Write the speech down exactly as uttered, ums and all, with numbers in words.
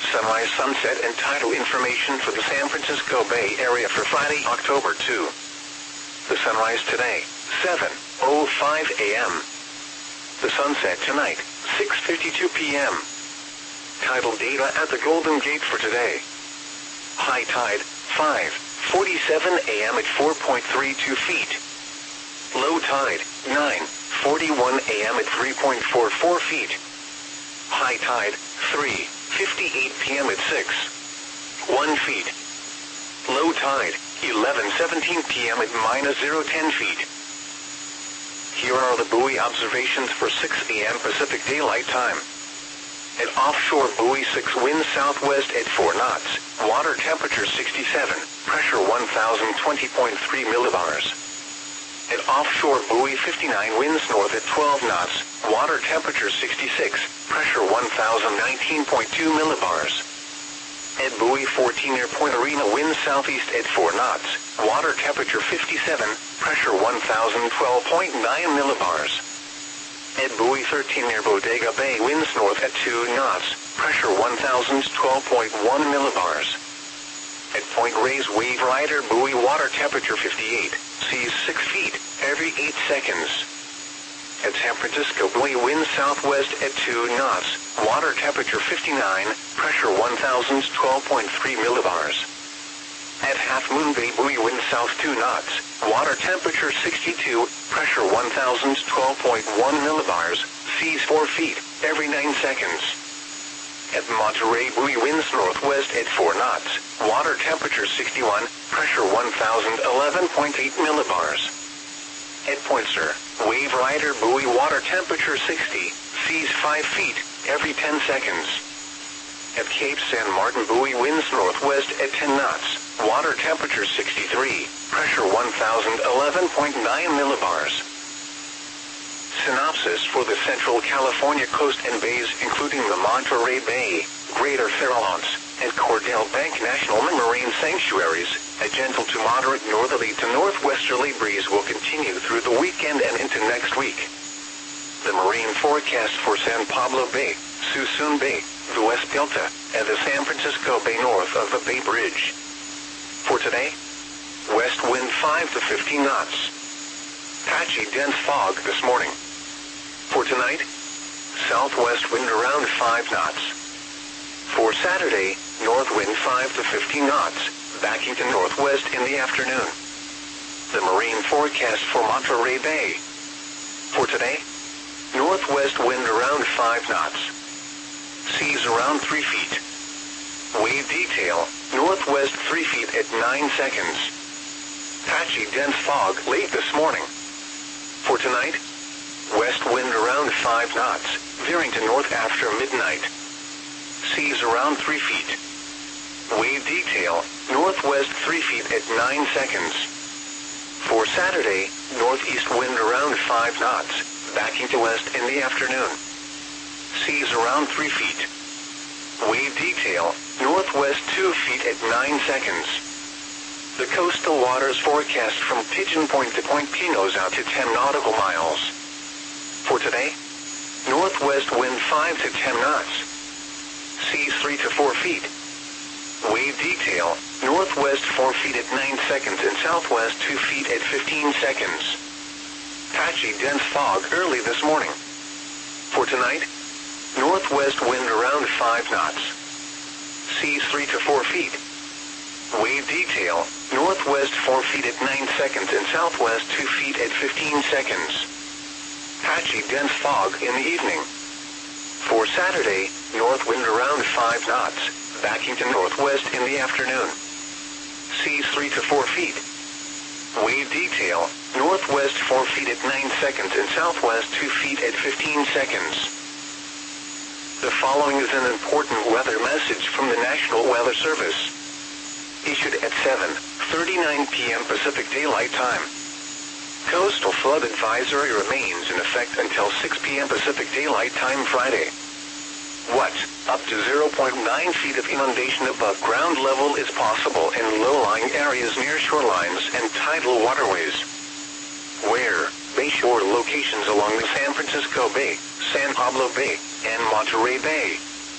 Sunrise, sunset, and tidal information for the San Francisco Bay Area for Friday, October second. The sunrise today, seven oh five a m The sunset tonight, six fifty-two p m Tidal data at the Golden Gate for today. High tide, five forty-seven a m at four point three two feet. Low tide, nine forty-one a m at three point four four feet. High tide, three fifty-eight p m at six point one feet. Low tide, eleven seventeen p m at minus zero ten feet. Here are the buoy observations for six a m Pacific Daylight Time. At offshore buoy six, wind southwest at four knots, water temperature sixty-seven, pressure one thousand twenty point three millibars. At offshore buoy fifty-nine, winds north at twelve knots, water temperature sixty-six, pressure one thousand nineteen point two millibars. At buoy fourteen, near Point Arena, winds southeast at four knots, water temperature fifty-seven, pressure one thousand twelve point nine millibars. At buoy thirteen, near Bodega Bay, winds north at two knots, pressure one thousand twelve point one millibars. At Point Reyes Wave Rider buoy, water temperature fifty-eight, seas six feet, every eight seconds. At San Francisco buoy, wind southwest at two knots, water temperature fifty-nine, pressure one thousand twelve point three millibars. At Half Moon Bay buoy, wind south two knots, water temperature sixty-two, pressure one thousand twelve point one millibars, seas four feet, every nine seconds. At Monterey buoy, winds northwest at four knots, water temperature sixty-one, pressure one thousand eleven point eight millibars. At Point Sur, Wave Rider buoy, water temperature sixty, seas five feet, every ten seconds. At Cape San Martin buoy, winds northwest at ten knots, water temperature sixty-three, pressure one thousand eleven point nine millibars. Synopsis for the Central California coast and bays, including the Monterey Bay, Greater Farallones, and Cordell Bank National Marine Sanctuaries. A gentle to moderate northerly to northwesterly breeze will continue through the weekend and into next week. The marine forecast for San Pablo Bay, Suisun Bay, the West Delta, and the San Francisco Bay north of the Bay Bridge. For today, west wind five to fifteen knots. Patchy dense fog this morning. For tonight, southwest wind around five knots. For Saturday, north wind five to fifteen knots, backing to northwest in the afternoon. The marine forecast for Monterey Bay. For today, northwest wind around five knots. Seas around three feet. Wave detail, northwest three feet at nine seconds. Patchy dense fog late this morning. For tonight, west wind around five knots, veering to north after midnight. Seas around three feet. Wave detail, northwest three feet at nine seconds. For Saturday, northeast wind around five knots, backing to west in the afternoon. Seas around three feet. Wave detail, northwest two feet at nine seconds. The coastal waters forecast from Pigeon Point to Point Pinos out to ten nautical miles. For today, northwest wind five to ten knots. Seas three to four feet. Wave detail, northwest four feet at nine seconds and southwest two feet at fifteen seconds. Patchy dense fog early this morning. For tonight, northwest wind around five knots. Seas three to four feet. Wave detail, northwest four feet at nine seconds and southwest two feet at fifteen seconds. Patchy dense fog in the evening. For Saturday, north wind around five knots, backing to northwest in the afternoon. Seas three to four feet. Wave detail, northwest four feet at nine seconds and southwest two feet at fifteen seconds. The following is an important weather message from the National Weather Service. Issued at seven thirty-nine p m Pacific Daylight Time. Coastal flood advisory remains in effect until six p m Pacific Daylight Time Friday. What, up to zero point nine feet of inundation above ground level is possible in low-lying areas near shorelines and tidal waterways. Where, bayshore locations along the San Francisco Bay, San Pablo Bay, and Monterey Bay.